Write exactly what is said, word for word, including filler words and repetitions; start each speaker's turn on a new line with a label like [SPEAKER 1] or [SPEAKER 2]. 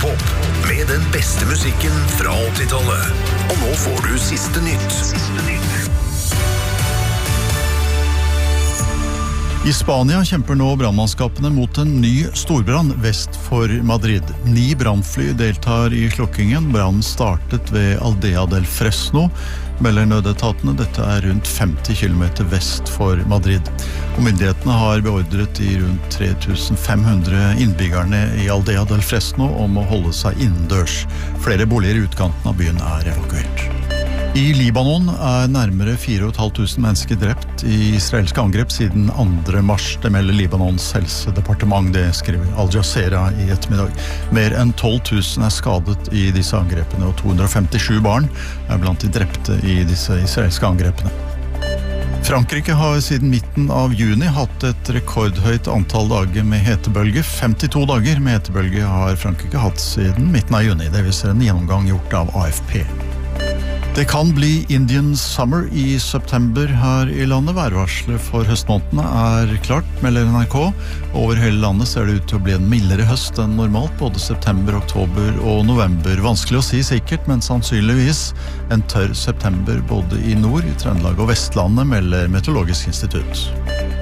[SPEAKER 1] Radiopop med den beste musikken fra åttitallet. Og nå får du siste nytt.
[SPEAKER 2] I Spania kjemper nå brandmannskapene mot en ny storbrann vest for Madrid. Ni brandfly deltar i slokkingen. Brannen startet ved Aldea del Fresno, melder nødetatene. Dette er rundt femti kilometer vest for Madrid. Og myndighetene har beordret de rundt tre tusen fem hundre innbyggerne i Aldea del Fresno om å holde seg innendørs. Flere boliger i utkanten av byen er evakuert. I Libanon er nærmere fire tusen fem hundre mennesker drept i israelske angrep siden andre mars. Det melder Libanons helsedepartement, det skriver Al Jazeera i ettermiddag. Mer enn tolv tusen er skadet i disse angrepene, og to hundre og femtisju barn er blant de drepte i disse israelske angrepene. Frankrike har siden midten av juni hatt et rekordhøyt antall dager med hetebølge. femtito dager med hetebølge har Frankrike hatt siden midten av juni. Det viser en gjennomgang gjort av A F P. Det kan bli Indian Summer i september her i landet. Værvarselet for høstmånedene er klart, melder N R K. Over hele landet ser det ut til å bli en mildere høst enn normalt, både september, oktober og november. Vanskelig å si sikkert, men sannsynligvis en tørr september både i nord, i Trøndelag og Vestlandet, melder Meteorologisk institutt.